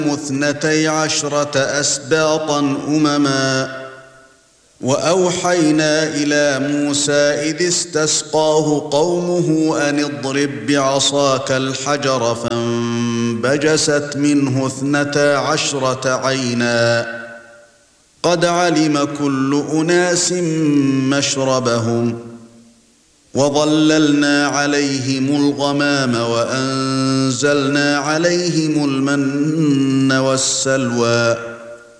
12 أسباطا أمما وأوحينا إلى موسى إذ استسقاه قومه أن اضرب بعصاك الحجر فانبجست منه 12 عينا قد علم كل أناس مشربهم وظللنا عليهم الغمام وأنزلنا عليهم المن والسلوى